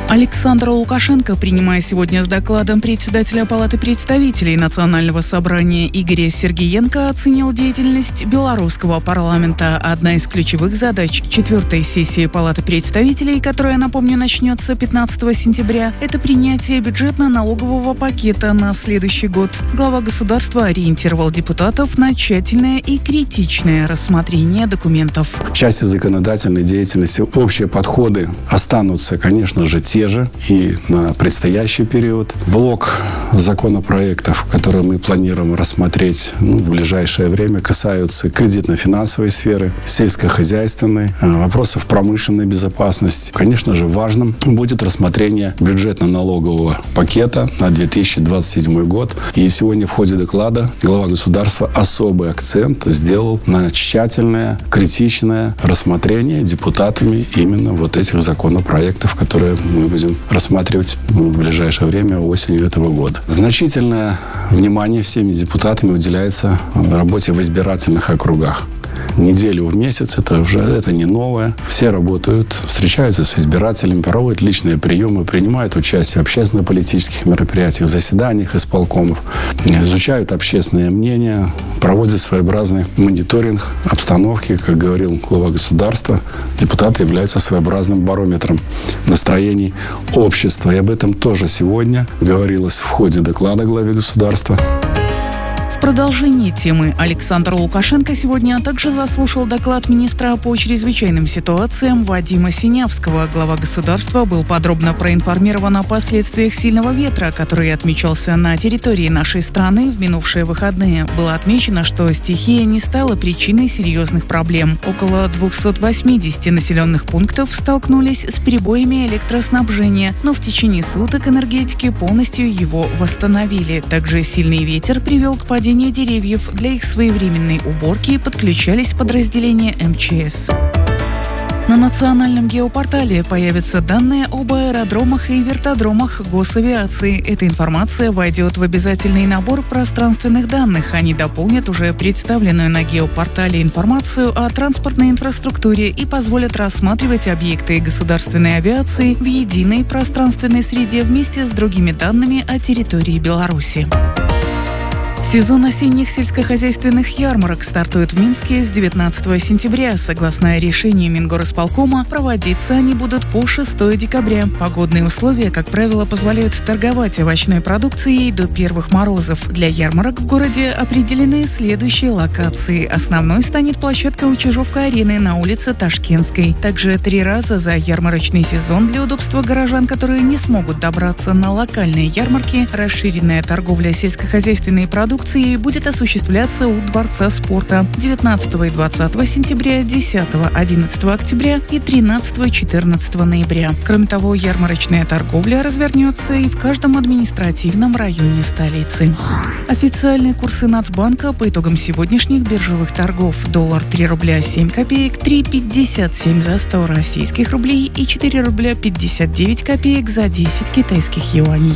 Александр Лукашенко, принимая сегодня с докладом председателя Палаты представителей Национального собрания Игоря Сергеенко, оценил деятельность белорусского парламента. Одна из ключевых задач 4-й сессии Палаты представителей, которая, напомню, начнется 15 сентября, это принятие бюджетно-налогового пакета на следующий год. Глава государства ориентировал депутатов на тщательное и критичное рассмотрение документов. В части законодательной деятельности общие подходы останутся, конечно же, те же и на предстоящий период. Блок законопроектов, которые мы планируем рассмотреть в ближайшее время, касаются кредитно-финансовой сферы, сельскохозяйственной, вопросов промышленной безопасности. Конечно же, важным будет рассмотрение бюджетно-налогового пакета на 2027 год. И сегодня в ходе доклада глава государства особый акцент сделал на тщательное, критичное рассмотрение депутатами именно вот этих законопроектов, которые мы будем рассматривать в ближайшее время, осенью этого года. Значительное внимание всеми депутатами уделяется работе в избирательных округах. Неделю в месяц, это не новое. Все работают, встречаются с избирателями, проводят личные приемы, принимают участие в общественно-политических мероприятиях, заседаниях исполкомов, изучают общественное мнение, проводят своеобразный мониторинг обстановки. Как говорил глава государства, депутаты являются своеобразным барометром настроений общества. И об этом тоже сегодня говорилось в ходе доклада главы государства. В продолжении темы Александр Лукашенко сегодня также заслушал доклад министра по чрезвычайным ситуациям Вадима Синявского. Глава государства был подробно проинформирован о последствиях сильного ветра, который отмечался на территории нашей страны в минувшие выходные. Было отмечено, что стихия не стала причиной серьезных проблем. Около 280 населенных пунктов столкнулись с перебоями электроснабжения, но в течение суток энергетики полностью его восстановили. Также сильный ветер привел к падению деревьев. Для их своевременной уборки подключались подразделения МЧС. На национальном геопортале появятся данные об аэродромах и вертодромах госавиации. Эта информация войдет в обязательный набор пространственных данных. Они дополнят уже представленную на геопортале информацию о транспортной инфраструктуре и позволят рассматривать объекты государственной авиации в единой пространственной среде вместе с другими данными о территории Беларуси. Сезон осенних сельскохозяйственных ярмарок стартует в Минске с 19 сентября. Согласно решению Мингорисполкома, проводиться они будут по 6 декабря. Погодные условия, как правило, позволяют торговать овощной продукцией до первых морозов. Для ярмарок в городе определены следующие локации. Основной станет площадка у Чижовка-арены на улице Ташкентской. Также 3 раза за ярмарочный сезон для удобства горожан, которые не смогут добраться на локальные ярмарки, расширенная торговля сельскохозяйственной продукцией будет осуществляться у Дворца спорта 19 и 20 сентября, 10-11 октября и 13-14 ноября. Кроме того, ярмарочная торговля развернется и в каждом административном районе столицы. Официальные курсы Нацбанка по итогам сегодняшних биржевых торгов: доллар 3 рубля 7 копеек, 3,57 за 100 российских рублей и 4 рубля 59 копеек за 10 китайских юаней.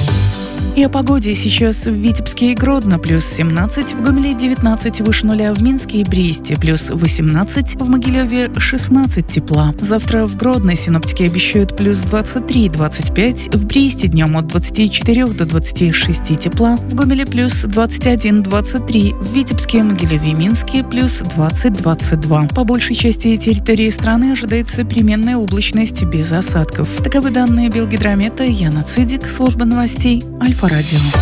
И о погоде. Сейчас в Витебске и Гродно плюс 17, в Гомеле 19 выше нуля, в Минске и Бресте плюс 18, в Могилеве 16 тепла. Завтра в Гродно синоптики обещают плюс 23-25, в Бресте днем от 24 до 26 тепла, в Гомеле плюс 21-23, в Витебске, Могилеве и Минске плюс 20-22. По большей части территории страны ожидается переменная облачность без осадков. Таковы данные Белгидромета. Яна Цидик, служба новостей Альфа-Радио.